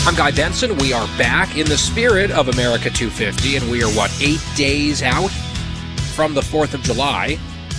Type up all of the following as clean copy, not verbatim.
I'm Guy Benson. We are back in the spirit of America 250, and we are, 8 days out from the 4th of July,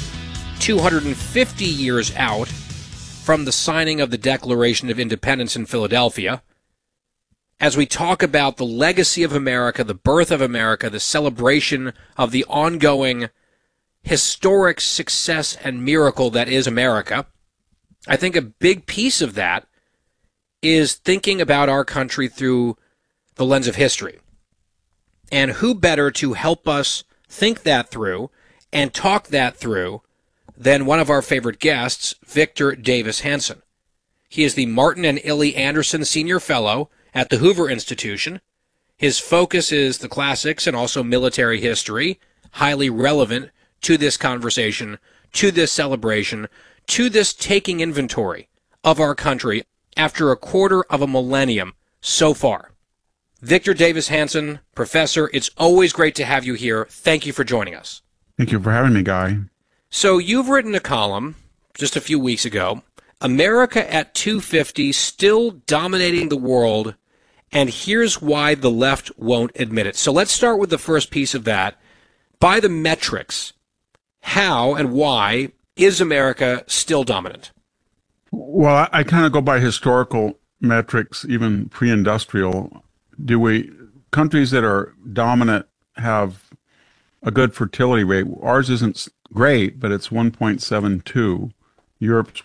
250 years out from the signing of the Declaration of Independence in Philadelphia. As we talk about the legacy of America, the birth of America, the celebration of the ongoing historic success and miracle that is America, I think a big piece of that is thinking about our country through the lens of history. And who better to help us think that through and talk that through than one of our favorite guests, Victor Davis Hanson. He is the Martin and Illie Anderson Senior Fellow at the Hoover Institution. His focus is the classics and also military history, highly relevant to this conversation, to this celebration, to this taking inventory of our country after a quarter of a millennium so far. Victor Davis Hanson, Professor, it's always great to have you here. Thank you for joining us. Thank you for having me, Guy. So you've written a column just a few weeks ago, America at 250, still dominating the world, and here's why the left won't admit it. So let's start with the first piece of that. By the metrics, how and why is America still dominant? Well, I kind of go by historical metrics, even pre-industrial. Countries that are dominant have a good fertility rate? Ours isn't great, but it's 1.72. Europe's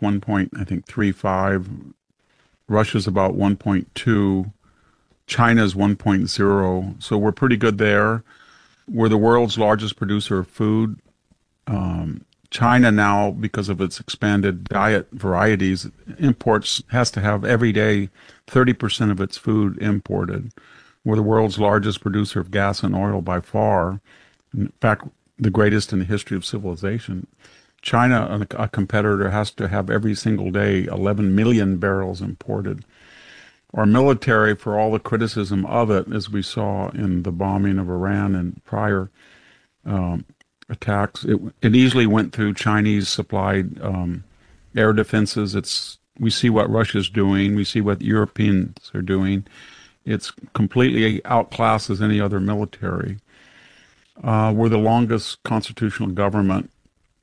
1.35. Russia's about 1.2. China's 1.0. So we're pretty good there. We're the world's largest producer of food. China now, because of its expanded diet varieties, has to have every day 30% of its food imported. We're the world's largest producer of gas and oil by far. In fact, the greatest in the history of civilization. China, a competitor, has to have every single day 11 million barrels imported. Our military, for all the criticism of it, as we saw in the bombing of Iran and prior attacks, it easily went through Chinese-supplied air defenses. We see what Russia's doing. We see what Europeans are doing. It's completely outclasses any other military. We're the longest constitutional government,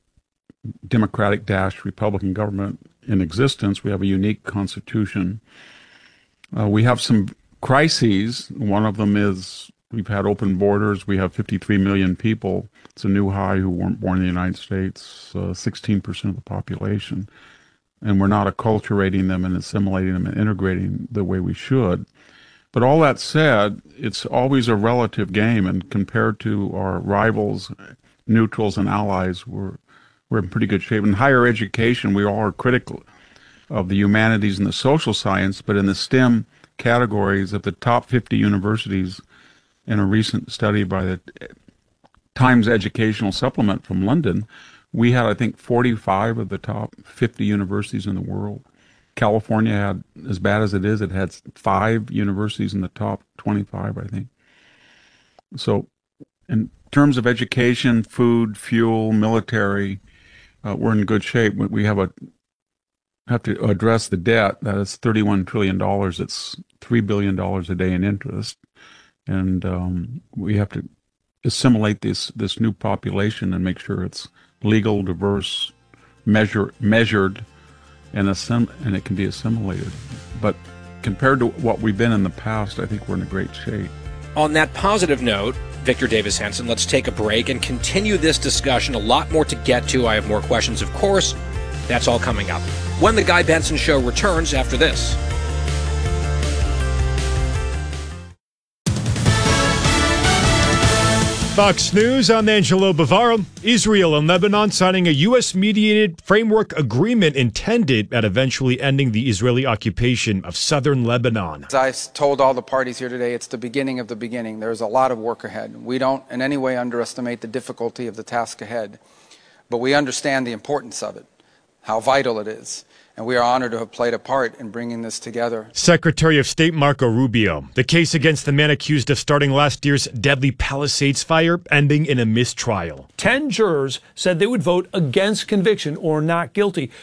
Democratic-Republican government in existence. We have a unique constitution. We have some crises. One of them is we've had open borders. We have 53 million people. It's a new high who weren't born in the United States, 16% of the population. And we're not acculturating them and assimilating them and integrating the way we should. But all that said, it's always a relative game, and compared to our rivals, neutrals, and allies, we're in pretty good shape. In higher education, we all are critical of the humanities and the social science, but in the STEM categories of the top 50 universities, in a recent study by the Times Educational Supplement from London, we had, I think, 45 of the top 50 universities in the world. California had, as bad as it is, it had 5 universities in the top 25, I think. So in terms of education, food, fuel, military, we're in good shape. We have to address the debt. That is $31 trillion. It's $3 billion a day in interest. And we have to assimilate this new population and make sure it's legal, diverse, measured, and it can be assimilated. But compared to what we've been in the past, I think we're in a great shape. On that positive note, Victor Davis Hanson, let's take a break and continue this discussion. A lot more to get to. I have more questions, of course. That's all coming up when the Guy Benson Show returns after this. Fox News, I'm Angelo Bavaro. Israel and Lebanon signing a U.S.-mediated framework agreement intended at eventually ending the Israeli occupation of southern Lebanon. As I told all the parties here today, it's the beginning of the beginning. There's a lot of work ahead. We don't in any way underestimate the difficulty of the task ahead, but we understand the importance of it, how vital it is. And we are honored to have played a part in bringing this together. Secretary of State Marco Rubio. The case against the man accused of starting last year's deadly Palisades fire ending in a mistrial. 10 jurors said they would vote against conviction or not guilty.